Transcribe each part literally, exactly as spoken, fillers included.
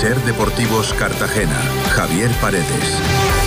Ser Deportivos Cartagena, Javier Paredes.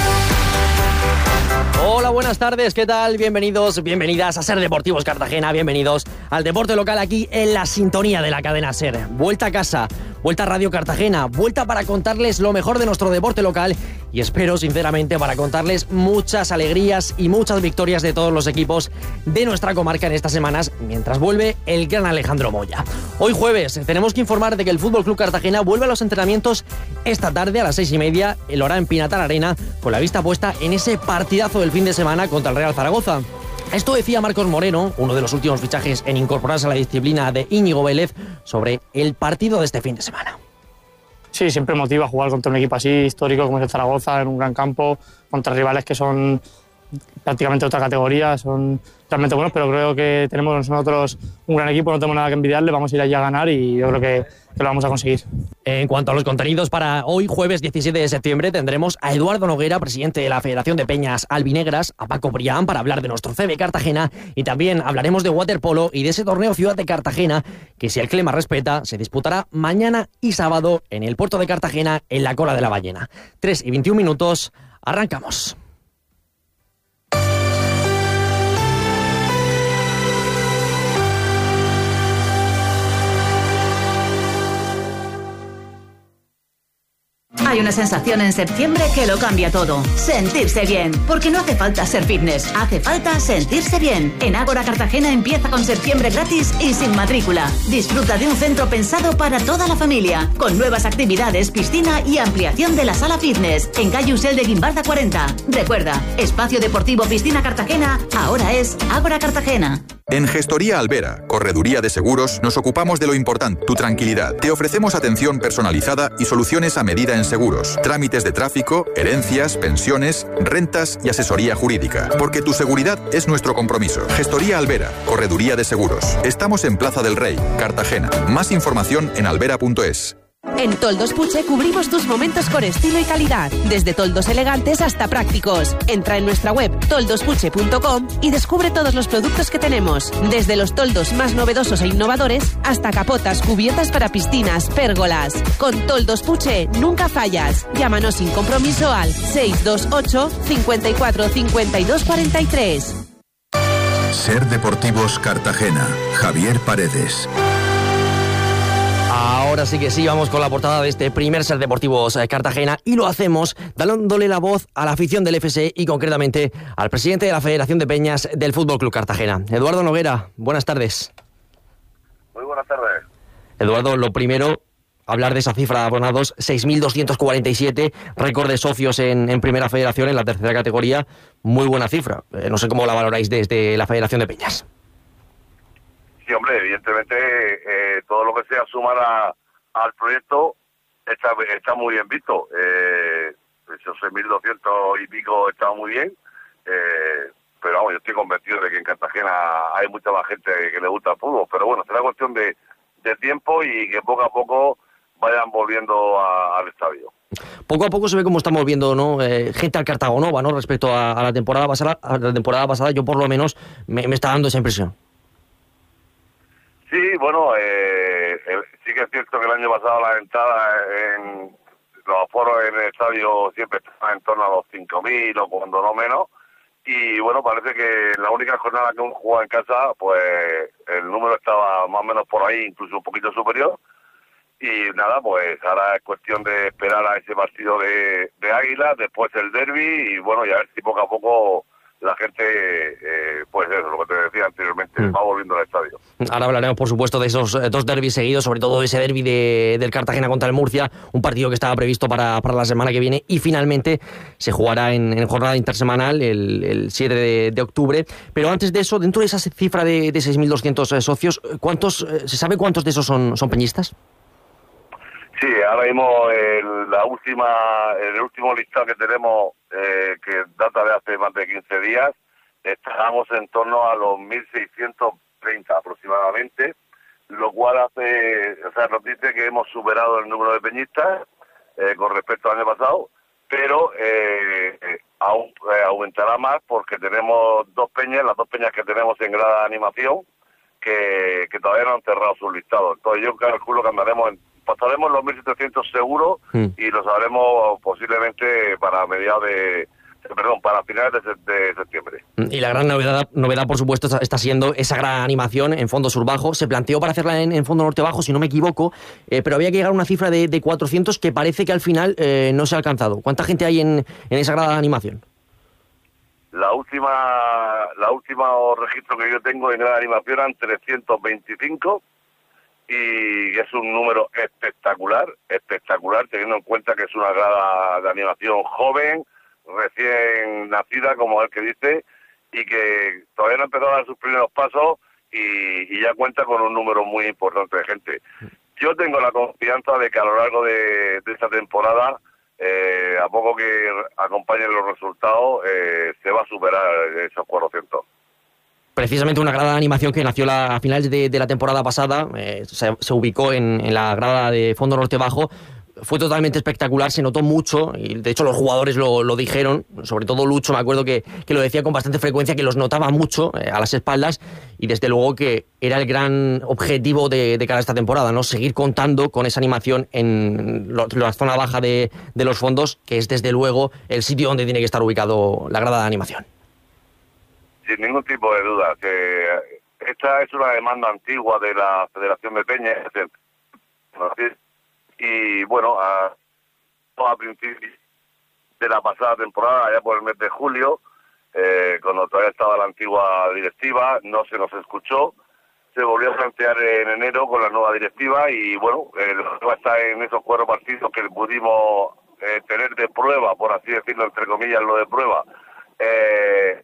Hola, buenas tardes, ¿qué tal? Bienvenidos, bienvenidas a Ser Deportivos Cartagena, bienvenidos al deporte local aquí en la sintonía de la cadena Ser. Vuelta a casa, vuelta a Radio Cartagena, vuelta para contarles lo mejor de nuestro deporte local y espero sinceramente para contarles muchas alegrías y muchas victorias de todos los equipos de nuestra comarca en estas semanas mientras vuelve el gran Alejandro Moya. Hoy jueves tenemos que informar de que el F C Cartagena vuelve a los entrenamientos esta tarde a las seis y media, lo hará en Pinatar Arena con la vista puesta en ese partidazo del fin de semana contra el Real Zaragoza. Esto decía Marcos Moreno, uno de los últimos fichajes en incorporarse a la disciplina de Íñigo Vélez, sobre el partido de este fin de semana. Sí, siempre motiva jugar contra un equipo así, histórico como es el Zaragoza, en un gran campo, contra rivales que son prácticamente otra categoría, son realmente buenos, pero creo que tenemos nosotros un gran equipo, no tenemos nada que envidiarle, vamos a ir allí a ganar y yo creo que, que lo vamos a conseguir. En cuanto a los contenidos para hoy, jueves diecisiete de septiembre, tendremos a Eduardo Noguera, presidente de la Federación de Peñas Albinegras, a Paco Brián para hablar de nuestro C B Cartagena y también hablaremos de waterpolo y de ese torneo Ciudad de Cartagena que, si el clima respeta, se disputará mañana y sábado en el puerto de Cartagena en la Cola de la Ballena. tres y veintiún minutos, arrancamos. Hay una sensación en septiembre que lo cambia todo. Sentirse bien. Porque no hace falta ser fitness, hace falta sentirse bien. En Ágora Cartagena empieza con septiembre gratis y sin matrícula. Disfruta de un centro pensado para toda la familia, con nuevas actividades, piscina y ampliación de la sala fitness. En calle Usel de Guimbarda cuarenta. Recuerda, Espacio Deportivo Piscina Cartagena ahora es Ágora Cartagena. En Gestoría Albera, Correduría de Seguros, nos ocupamos de lo importante, tu tranquilidad. Te ofrecemos atención personalizada y soluciones a medida en seguros, trámites de tráfico, herencias, pensiones, rentas y asesoría jurídica. Porque tu seguridad es nuestro compromiso. Gestoría Albera, Correduría de Seguros. Estamos en Plaza del Rey, Cartagena. Más información en albera punto es. En Toldos Puche cubrimos tus momentos con estilo y calidad, desde toldos elegantes hasta prácticos. Entra en nuestra web toldos puche punto com y descubre todos los productos que tenemos, desde los toldos más novedosos e innovadores hasta capotas, cubiertas para piscinas, pérgolas. Con Toldos Puche nunca fallas. Llámanos sin compromiso al seis dos ocho, cinco cuatro, cinco dos cuatro tres. Ser Deportivos Cartagena, Javier Paredes. Ahora sí que sí, vamos con la portada de este primer Ser Deportivos Cartagena y lo hacemos dándole la voz a la afición del F S y concretamente al presidente de la Federación de Peñas del F C Cartagena. Eduardo Noguera, buenas tardes. Muy buenas tardes. Eduardo, lo primero, hablar de esa cifra de abonados, seis mil doscientos cuarenta y siete, récord de socios en, en Primera Federación, en la tercera categoría, muy buena cifra. Eh, no sé cómo la valoráis desde la Federación de Peñas. Sí, hombre, evidentemente eh, todo lo que sea sumar a, al proyecto está, está muy bien visto. Eh, esos seis mil doscientos y pico está muy bien, eh, pero vamos, yo estoy convencido de que en Cartagena hay mucha más gente que le gusta el fútbol, pero bueno, será cuestión de, de tiempo y que poco a poco vayan volviendo a, al estadio. Poco a poco se ve cómo estamos viendo, ¿no? Eh, gente al Cartagonova, ¿no? Respecto a, a la temporada pasada, a la temporada pasada, yo por lo menos me, me está dando esa impresión. Sí, bueno, eh, eh, sí que es cierto que el año pasado la entrada en los aforos en el estadio siempre estaban en torno a los cinco mil o cuando no menos. Y bueno, parece que en la única jornada que hemos jugado en casa, pues el número estaba más o menos por ahí, incluso un poquito superior. Y nada, pues ahora es cuestión de esperar a ese partido de, de Águila, después el derbi y bueno, y a ver si poco a poco la gente, eh, pues eso, lo que te decía anteriormente, mm. va volviendo al estadio. Ahora hablaremos, por supuesto, de esos eh, dos derbis seguidos, sobre todo ese derbi de, del Cartagena contra el Murcia, un partido que estaba previsto para, para la semana que viene y finalmente se jugará en, en jornada intersemanal el, el siete de, de octubre. Pero antes de eso, dentro de esa cifra de, de seis mil doscientos eh, socios, ¿cuántos eh, ¿se sabe cuántos de esos son, son peñistas? Sí, ahora mismo el, la última, el último listado que tenemos, eh, que data de hace más de quince días, estamos en torno a los mil seiscientos treinta aproximadamente, lo cual hace, o sea, nos dice que hemos superado el número de peñistas eh, con respecto al año pasado, pero eh, aún, eh, aumentará más porque tenemos dos peñas, las dos peñas que tenemos en grada de animación, que, que todavía no han cerrado su listado. Entonces yo calculo que andaremos en pasaremos los mil setecientos seguros mm. y lo sabremos posiblemente para mediados de... Perdón, para finales de, de septiembre. Y la gran novedad, novedad por supuesto, está, está siendo esa gran animación en fondo sur-bajo. Se planteó para hacerla en, en fondo norte-bajo, si no me equivoco, eh, pero había que llegar a una cifra de, de cuatrocientos que parece que al final eh, no se ha alcanzado. ¿Cuánta gente hay en, en esa gran animación? La última, la última registro que yo tengo en gran animación eran trescientos veinticinco y es un número espectacular, espectacular, teniendo en cuenta que es una grada de animación joven, recién nacida, como el que dice, y que todavía no ha empezado a dar sus primeros pasos y, y ya cuenta con un número muy importante de gente. Yo tengo la confianza de que a lo largo de, de esta temporada, eh, a poco que acompañen los resultados, eh, se va a superar esos cuatrocientos. Precisamente una grada de animación que nació la, a finales de, de la temporada pasada, eh, se, se ubicó en, en la grada de fondo norte-bajo. Fue totalmente espectacular, se notó mucho, y de hecho los jugadores lo, lo dijeron, sobre todo Lucho, me acuerdo que, que lo decía con bastante frecuencia, que los notaba mucho eh, a las espaldas, y desde luego que era el gran objetivo de, de cara a esta temporada, ¿no? Seguir contando con esa animación en lo, la zona baja de, de los fondos, que es desde luego el sitio donde tiene que estar ubicado la grada de animación. Sin ningún tipo de duda, que esta es una demanda antigua de la Federación de Peñas, y bueno, a, a principios de la pasada temporada, allá por el mes de julio, eh, cuando todavía estaba la antigua directiva, no se nos escuchó, se volvió a plantear en enero con la nueva directiva y bueno, eh, está en esos cuatro partidos que pudimos eh, tener de prueba, por así decirlo, entre comillas, lo de prueba, eh,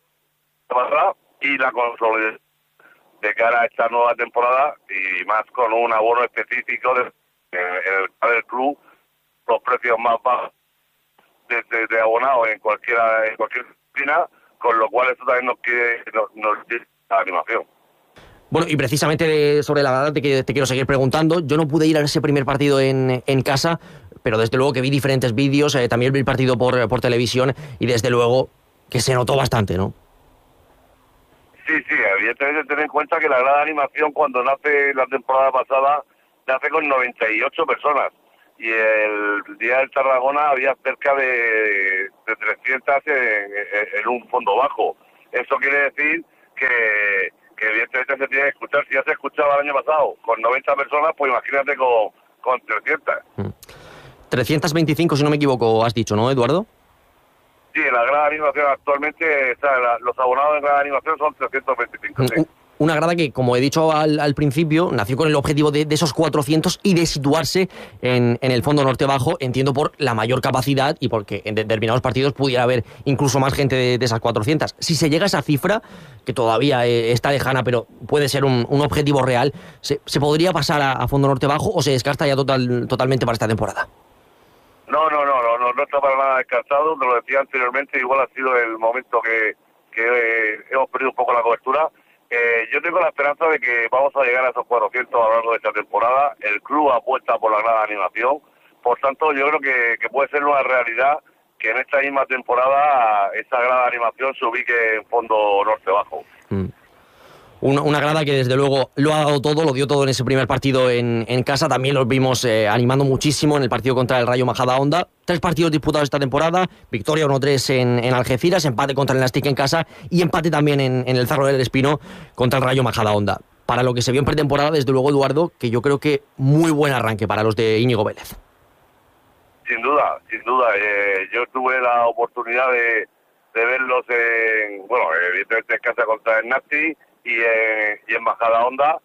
y la consolidación de cara a esta nueva temporada y más con un abono específico de en el del club, los precios más bajos de, de, de abonados en cualquiera en cualquier disciplina, con lo cual eso también nos quiere nos, nos dice la animación. Bueno, y precisamente de, sobre la verdad te, te quiero seguir preguntando. Yo no pude ir a ese primer partido en, en casa, pero desde luego que vi diferentes vídeos, eh, también vi el partido por, por televisión y desde luego que se notó bastante, ¿no? Sí, sí, evidentemente tener en cuenta que la grada de animación cuando nace la temporada pasada nace con noventa y ocho personas y el día del Tarragona había cerca de, de trescientas en, en, en un fondo bajo. Eso quiere decir que, que evidentemente se tiene que escuchar. Si ya se escuchaba el año pasado con noventa personas, pues imagínate con, con trescientas. trescientos veinticinco, si no me equivoco, has dicho, ¿no, Eduardo? Sí, en la grada de animación actualmente, o sea, la, los abonados en grada de animación son trescientos veinticinco. Sí. Una grada que, como he dicho al, al principio, nació con el objetivo de, de esos cuatrocientos y de situarse en, en el fondo norte-bajo, entiendo por la mayor capacidad y porque en determinados partidos pudiera haber incluso más gente de, de esas cuatrocientas. Si se llega a esa cifra, que todavía eh, está lejana, pero puede ser un, un objetivo real, ¿se, se podría pasar a, a fondo norte-bajo o se descarta ya total, totalmente para esta temporada? No, no, no, no, no, no está para nada descartado, te lo decía anteriormente, igual ha sido el momento que, que eh, hemos perdido un poco la cobertura. Eh, yo tengo la esperanza de que vamos a llegar a esos cuatrocientos a lo largo de esta temporada. El club apuesta por la grada de animación, por tanto yo creo que, que puede ser una realidad que en esta misma temporada esa grada de animación se ubique en fondo norte-bajo. Mm. Una, una grada que desde luego lo ha dado todo, lo dio todo en ese primer partido en, en casa. También los vimos eh, animando muchísimo en el partido contra el Rayo Majadahonda. Tres partidos disputados esta temporada, victoria uno tres en, en Algeciras, empate contra el Nastic en casa y empate también en, en el Cerro del Espino contra el Rayo Majadahonda. Para lo que se vio en pretemporada, desde luego, Eduardo, que yo creo que muy buen arranque para los de Íñigo Vélez. Sin duda, sin duda. Eh, yo tuve la oportunidad de, de verlos en, bueno, evidentemente en casa contra el Nastic y en, y en Majadahonda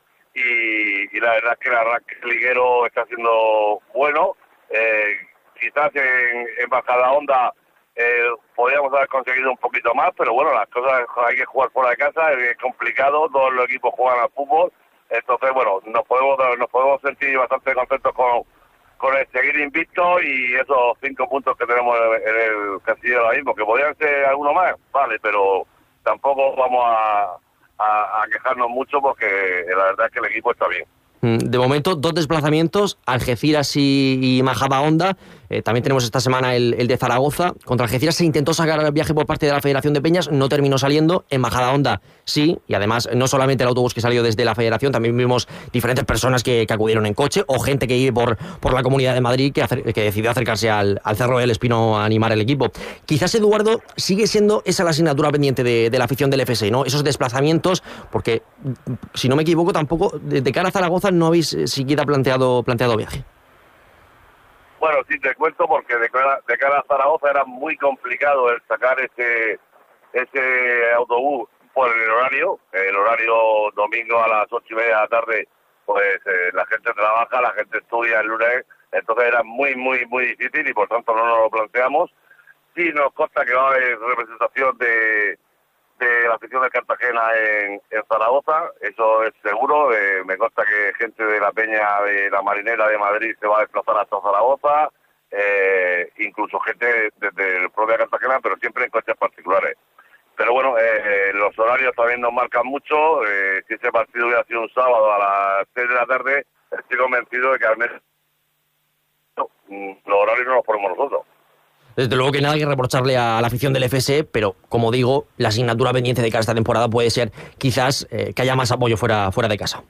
y, y la verdad es que el arranque liguero está siendo bueno. Eh, quizás en, en Majadahonda eh, podríamos haber conseguido un poquito más, pero bueno, las cosas hay que jugar fuera de casa, es complicado, todos los equipos juegan al fútbol, entonces bueno, nos podemos nos podemos sentir bastante contentos con, con el seguir invictos y esos cinco puntos que tenemos en, en el casillero ahora mismo, que podrían ser alguno más, vale, pero tampoco vamos a A, a quejarnos mucho porque la verdad es que el equipo está bien. De momento, dos desplazamientos, Algeciras y, y Majadahonda. Eh, también tenemos esta semana el, el de Zaragoza. Contra Algeciras se intentó sacar el viaje por parte de la Federación de Peñas, no terminó saliendo. En Majadahonda sí, y además no solamente el autobús que salió desde la Federación, también vimos diferentes personas que, que acudieron en coche o gente que iba por, por la Comunidad de Madrid que, hacer, que decidió acercarse al, al Cerro del Espino a animar el equipo. Quizás, Eduardo, sigue siendo esa la asignatura pendiente de, de la afición del F S, ¿no? Esos desplazamientos, porque si no me equivoco tampoco de, de cara a Zaragoza no habéis eh, siquiera planteado, planteado viaje. Bueno, sí te cuento porque de cara, de cara a Zaragoza era muy complicado el sacar ese, ese autobús por el horario, el horario domingo a las ocho y media de la tarde, pues eh, la gente trabaja, la gente estudia el lunes, entonces era muy, muy, muy difícil y por tanto no nos lo planteamos. Sí nos consta que va a haber representación de, de la afición de Cartagena en, en Zaragoza, eso es seguro. Eh, me consta que gente de la Peña de la Marinera de Madrid se va a desplazar hasta Zaragoza, eh, incluso gente desde el propio Cartagena, pero siempre en coches particulares. Pero bueno, eh, los horarios también nos marcan mucho. Eh, si ese partido hubiera sido un sábado a las seis de la tarde, estoy convencido de que al menos no, los horarios no los ponemos nosotros. Desde luego que nada que reprocharle a la afición del F S, pero como digo, la asignatura pendiente de cara a esta temporada puede ser quizás eh, que haya más apoyo fuera, fuera de casa.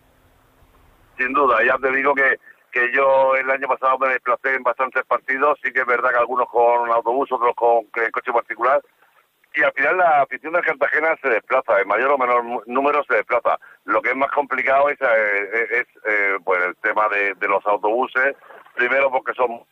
Sin duda, ya te digo que, que yo el año pasado me desplacé en bastantes partidos, sí que es verdad que algunos con autobús, otros con coche particular, y al final la afición de Cartagena se desplaza, en mayor o menor número se desplaza. Lo que es más complicado es, eh, es eh, pues el tema de, de los autobuses, primero porque son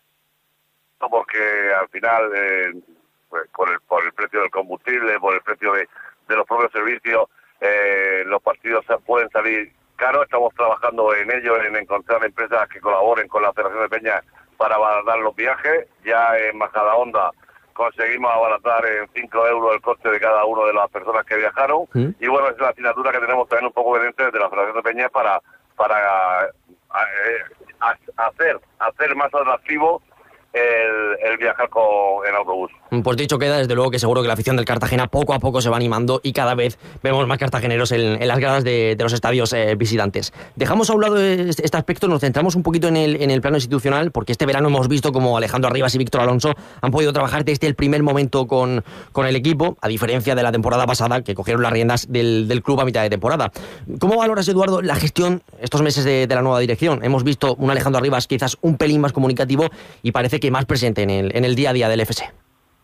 porque al final eh, pues por el por el precio del combustible, por el precio de, de los propios servicios, eh, los partidos pueden salir caros. Estamos trabajando en ello, en encontrar empresas que colaboren con la Federación de Peñas para abaratar los viajes. Ya en Majadahonda conseguimos abaratar en cinco euros el coste de cada una de las personas que viajaron. ¿Mm? Y bueno, es la asignatura que tenemos también un poco pendiente desde la Federación de Peñas para para eh, hacer hacer más atractivo El, el viajar con, en autobús. Pues dicho queda, desde luego que seguro que la afición del Cartagena poco a poco se va animando y cada vez vemos más cartageneros en, en las gradas de, de los estadios eh, visitantes. Dejamos a un lado este, este aspecto, nos centramos un poquito en el, en el plano institucional, porque este verano hemos visto como Alejandro Arribas y Víctor Alonso han podido trabajar desde el primer momento con, con el equipo, a diferencia de la temporada pasada, que cogieron las riendas del, del club a mitad de temporada. ¿Cómo valoras, Eduardo, la gestión estos meses de, de la nueva dirección? Hemos visto un Alejandro Arribas quizás un pelín más comunicativo y parece que más presente en el, en el día a día del F S.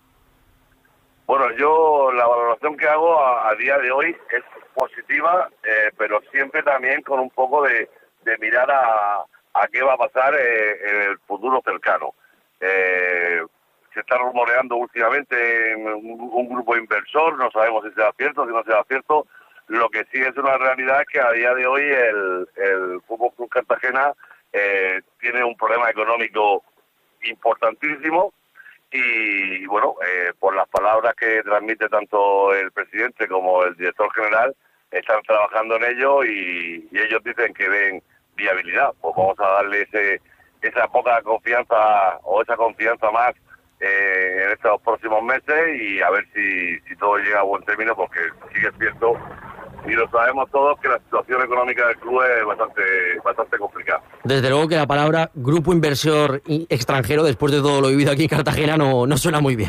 Bueno, yo la valoración que hago a, a día de hoy es positiva, eh, pero siempre también con un poco de, de mirar a, a qué va a pasar eh, en el futuro cercano. Eh, se está rumoreando últimamente un, un grupo inversor, no sabemos si será cierto, si no será cierto. Lo que sí es una realidad es que a día de hoy el, el Fútbol Club Cartagena eh, tiene un problema económico importantísimo y bueno, eh, por las palabras que transmite tanto el presidente como el director general, están trabajando en ello y, y ellos dicen que ven viabilidad. Pues vamos a darle ese, esa poca confianza o esa confianza más eh, en estos próximos meses y a ver si, si todo llega a buen término, porque sí que es cierto y lo sabemos todos que la situación económica del club es bastante bastante complicada. Desde luego que la palabra grupo inversor extranjero, después de todo lo vivido aquí en Cartagena, no, no suena muy bien.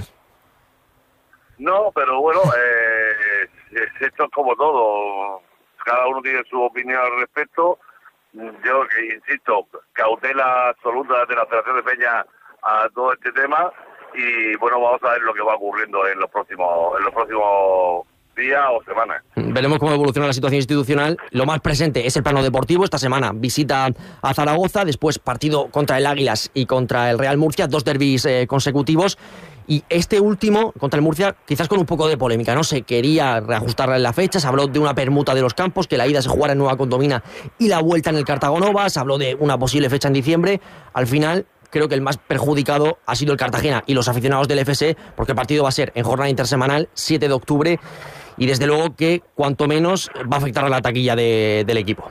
No, pero bueno, eh, esto es como todo. Cada uno tiene su opinión al respecto. Yo, que insisto, cautela absoluta de la Federación de Peña a todo este tema y bueno, vamos a ver lo que va ocurriendo en los próximos en los próximos días o semanas. Veremos cómo evoluciona la situación institucional. Lo más presente es el plano deportivo. Esta semana visita a Zaragoza, después partido contra el Águilas y contra el Real Murcia, dos derbis eh, consecutivos. Y este último, contra el Murcia, quizás con un poco de polémica, ¿no? Se quería reajustar la fecha, se habló de una permuta de los campos, que la ida se jugara en Nueva Condomina y la vuelta en el Cartagonova, se habló de una posible fecha en diciembre. Al final, creo que el más perjudicado ha sido el Cartagena y los aficionados del F S, porque el partido va a ser en jornada intersemanal, siete de octubre, y desde luego que, cuanto menos, va a afectar a la taquilla de, del equipo.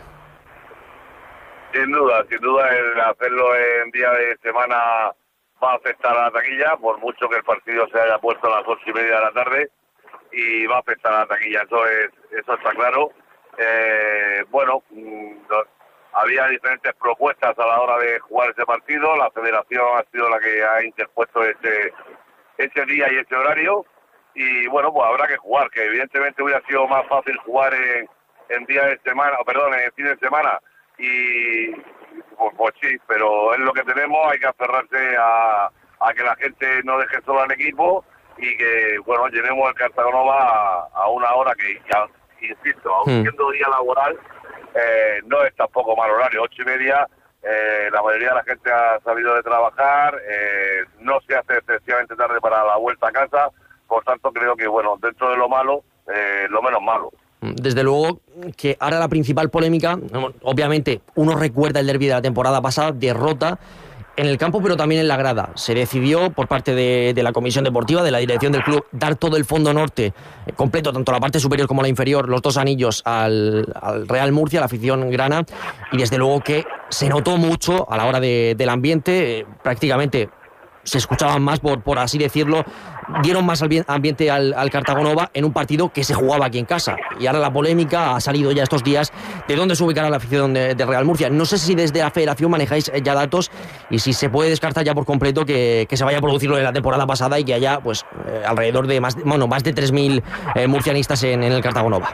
Sin duda, sin duda, el hacerlo en día de semana va a afectar a la taquilla, por mucho que el partido se haya puesto a las ocho y media de la tarde, y va a afectar a la taquilla, eso es eso está claro. Eh, bueno, había diferentes propuestas a la hora de jugar ese partido. La federación ha sido la que ha interpuesto ese, ese día y ese horario. Y bueno, pues habrá que jugar, que evidentemente hubiera sido más fácil jugar en, en días de semana, o perdón, en fin de semana. Y pues, pues sí, pero es lo que tenemos, hay que aferrarse a, a que la gente no deje solo al equipo y que, bueno, llenemos el Cartagonova a, a una hora que, ya, insisto, aun siendo día laboral, eh, no es tampoco mal horario, ocho y media, eh, la mayoría de la gente ha salido de trabajar, eh, no se hace excesivamente tarde para la vuelta a casa, por tanto creo que, bueno, dentro de lo malo, eh, lo menos malo. Desde luego que ahora la principal polémica, obviamente uno recuerda el derbi de la temporada pasada, derrota en el campo pero también en la grada. Se decidió por parte de, de la comisión deportiva, de la dirección del club, dar todo el fondo norte eh, completo, tanto la parte superior como la inferior, los dos anillos al, al Real Murcia, a la afición grana, y desde luego que se notó mucho a la hora de, del ambiente, eh, prácticamente se escuchaban más, por, por así decirlo, dieron más ambiente al, al Cartagonova en un partido que se jugaba aquí en casa. Y ahora la polémica ha salido ya estos días de dónde se ubicará la afición de, de Real Murcia. No sé si desde la federación manejáis ya datos y si se puede descartar ya por completo que, que se vaya a producir lo de la temporada pasada y que haya pues eh, alrededor de más, bueno, más de tres mil eh, murcianistas en, en el Cartagonova.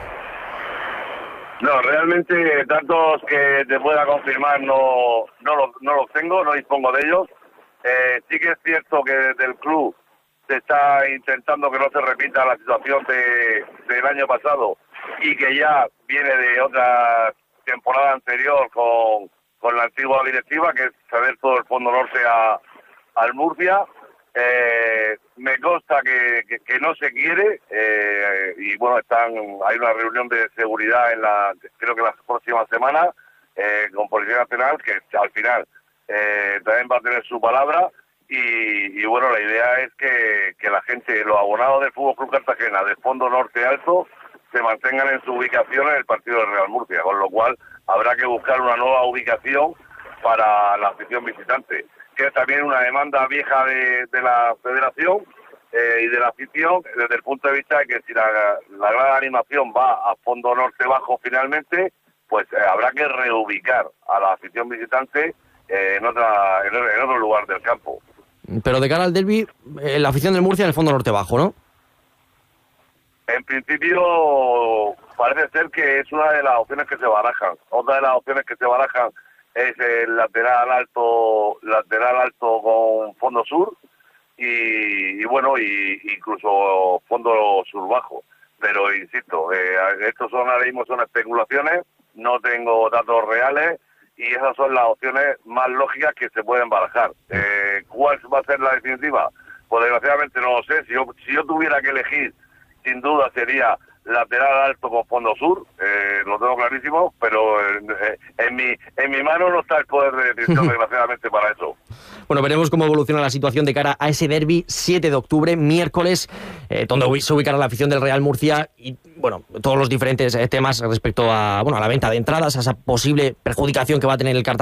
No, realmente datos que te pueda confirmar no, no, los, no los tengo, no dispongo de ellos. Eh, sí que es cierto que desde el club se está intentando que no se repita la situación de del año pasado y que ya viene de otra temporada anterior con, con la antigua directiva, que es ceder todo el fondo norte a, al Murcia. Eh, me consta que, que, que no se quiere eh, y bueno, están hay una reunión de seguridad en la creo que la próxima semana eh, con Policía Nacional, que al final Eh, también va a tener su palabra y, y bueno, la idea es que, que la gente, los abonados del Fútbol Club Cartagena del fondo norte alto se mantengan en su ubicación en el partido del Real Murcia, con lo cual habrá que buscar una nueva ubicación para la afición visitante, que es también una demanda vieja de, de la federación eh, y de la afición, desde el punto de vista de que si la, la gran animación va a fondo norte bajo finalmente, pues eh, habrá que reubicar a la afición visitante En, otra, en otro lugar del campo. Pero de cara al derbi, eh, la afición del Murcia en el fondo norte bajo, ¿no? En principio parece ser que es una de las opciones que se barajan. Otra de las opciones que se barajan es el lateral alto, lateral alto con fondo sur y, y bueno, y incluso fondo sur bajo. Pero insisto, eh, estos son ahora mismo son especulaciones, no tengo datos reales. Y esas son las opciones más lógicas que se pueden barajar. Eh, ¿Cuál va a ser la definitiva? Pues desgraciadamente no lo sé. Si yo, si yo tuviera que elegir, sin duda sería lateral alto con fondo sur, eh, lo tengo clarísimo, pero eh, en mi en mi mano no está el poder de decisión, desgraciadamente, para eso. Bueno, veremos cómo evoluciona la situación de cara a ese derbi siete de octubre, miércoles, eh, donde se ubicará la afición del Real Murcia y, bueno, todos los diferentes eh, temas respecto a, bueno, a la venta de entradas, a esa posible perjudicación que va a tener el Cartagena